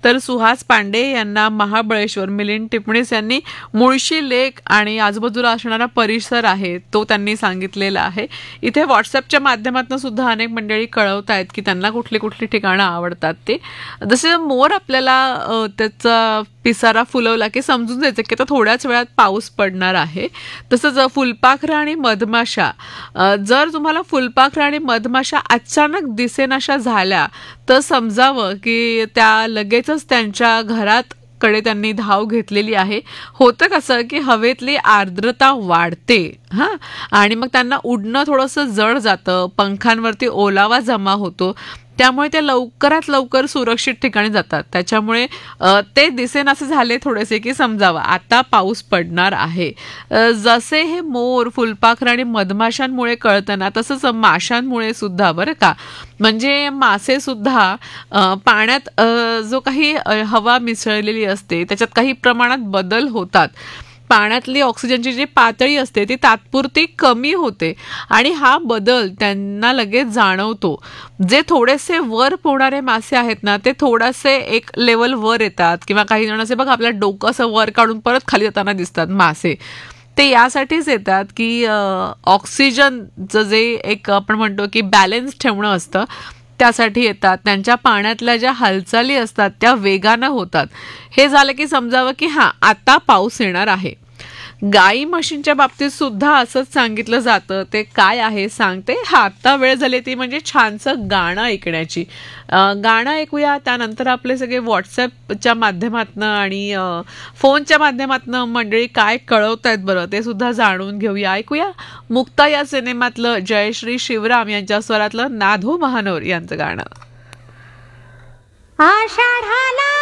तर सुहास पांडे यांना महाबळेश्वर. मिलिंद टिपणीस यांनी मुळशी लेक आणि आजूबाजूला असणारा परिसर आहे तो त्यांनी सांगितलेला आहे. इथे व्हॉट्सअपच्या माध्यमातून सुद्धा अनेक मंडळी कळवत आहेत की त्यांना कुठली कुठली ठिकाणं आवडतात ते. जसे मोर आपल्याला त्याचा पिसारा फुलवला की समजून जायचं की आता थोड्याच वेळात पाऊस पडणार आहे. तसंच फुलपाखरं आणि मधमाशा, जर तुम्हाला फुलपाखरं आणि मधमाशा अचानक दिसेनाशा झाल्या तर समजावं की त्या लगेचच त्यांच्या घरात कडे त्यांनी धाव घेतलेली आहे. होतं कसं की हवेतली आर्द्रता वाढते आणि मग त्यांना उडणं थोडंसं जड जातं, पंखांवरती ओलावा जमा होतो, त्यामुळे ते लवकरात लवकर सुरक्षित ठिकाणी जातात. त्याच्यामुळे ते दिसेनासे झाले थोडेसे की समजावं आता पाऊस पडणार आहे. जसे हे मोर, फुलपाखरं आणि मधमाशांमुळे कळतं ना, तसंच माशांमुळे सुद्धा बरं का. म्हणजे मासे सुद्धा पाण्यात जो काही हवा मिसळलेली असते त्याच्यात काही प्रमाणात बदल होतात. पाण्यातली ऑक्सिजनची जी पातळी असते ती तात्पुरती कमी होते आणि हा बदल त्यांना लगेच जाणवतो. जे थोडेसे वर पोहणारे मासे आहेत ना ते थोडेसे एक लेवल वर येतात, किंवा काही जण असे बघा आपल्या डोकं असं वर काढून परत खाली जाताना दिसतात मासे. ते यासाठीच येतात की ऑक्सिजनचं जे एक आपण म्हणतो की बॅलन्स ठेवणं असतं त्यासाठी येतात. त्यांच्या पाण्यातल्या ज्या हालचाली असतात त्या वेगानं होतात. हे झालं की समजावं की आता पाऊस येणार आहे. गाई म्हशींच्या बाबतीत सुद्धा असंच सांगितलं जातं. ते काय आहे सांगते. आता वेळ झाली ती म्हणजे छानसं गाणं ऐकण्याची. गाणं ऐकूया, त्यानंतर आपले सगळे व्हॉट्सअपच्या माध्यमातनं आणि फोनच्या माध्यमातनं मंडळी काय कळवत आहेत बरं ते सुद्धा जाणून घेऊया. ऐकूया मुक्ता या सिनेमातलं जयश्री शिवराम यांच्या स्वरातलं नाधो महानोर यांचं गाणं. आषाढाला